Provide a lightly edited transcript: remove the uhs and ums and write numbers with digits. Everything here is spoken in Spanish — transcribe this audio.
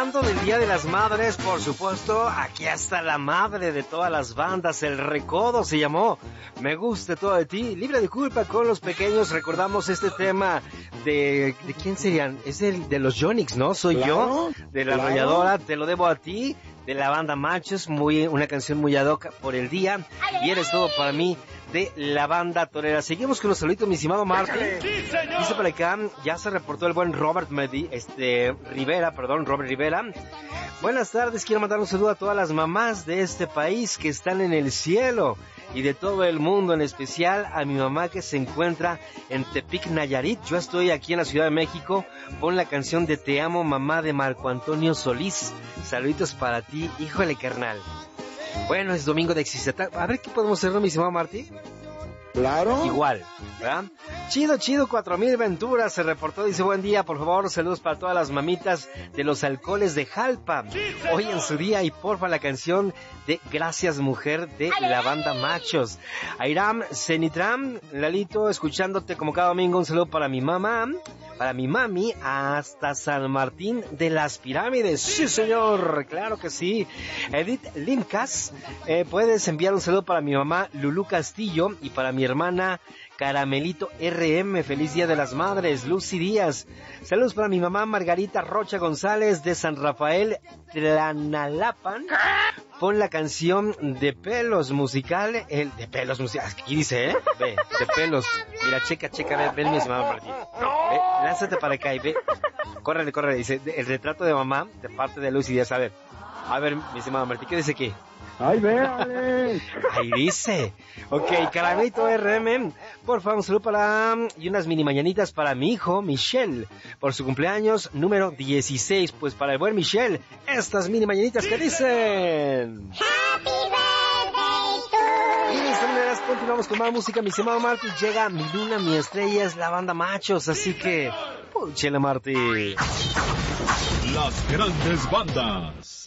hablando del Día de las Madres, por supuesto, aquí está la madre de todas las bandas, El Recodo se llamó Me Gusta Todo de Ti, libre de culpa con los pequeños. Recordamos este tema ¿de quién serían? Es el de los Yonix, ¿no? Soy claro, yo, de la arrolladora, Te lo debo a ti, de la banda Machos, una canción muy ad hoc por el día, y Eres todo para mí, de la banda torera. Seguimos con los saluditos, mi estimado Martín. Dice para acá, ya se reportó el buen Robert Rivera. Buenas tardes, quiero mandar un saludo a todas las mamás de este país que están en el cielo y de todo el mundo, en especial a mi mamá que se encuentra en Tepic, Nayarit. Yo estoy aquí en la Ciudad de México. Pon la canción de Te amo, mamá, de Marco Antonio Solís. Saluditos para ti, híjole, carnal. Bueno, es domingo de Exiseta. A ver qué podemos hacer, ¿no, mi estimado Martí? Claro. Igual, ¿verdad? Chido, 4000 Venturas se reportó, dice buen día, por favor, saludos para todas las mamitas de los alcoholes de Jalpa. Hoy en su día y porfa la canción de Gracias Mujer de la banda Machos. Airam Zenitram, Lalito, escuchándote como cada domingo, un saludo para mi mamá, para mi mami, hasta San Martín de las Pirámides. Sí, señor, claro que sí. Edith Limcas, puedes enviar un saludo para mi mamá Lulú Castillo y para mi hermana Caramelito RM, feliz Día de las Madres. Lucy Díaz, saludos para mi mamá Margarita Rocha González de San Rafael Tlanalapan. Pon la canción de Pelos musical, aquí dice, ve, de Pelos. Mira, checa, ven mi estimado Martín. Ve, lánzate para acá y ve, córrele, dice, el retrato de mamá de parte de Lucy Díaz. A ver, mi estimado Martín, ¿qué dice aquí? ¡Ay, véale! Ahí dice. Ok, Caramelito RM, por favor, un saludo y unas mini mañanitas para mi hijo, Michelle, por su cumpleaños número 16. Pues para el buen Michelle, estas mini mañanitas que dicen... Happy birthday to you. Y de esta manera continuamos con más música, mi estimado Marty. Llega Mi Luna, Mi Estrella, es la banda Machos, así que... Púchele, Marty. Las grandes bandas.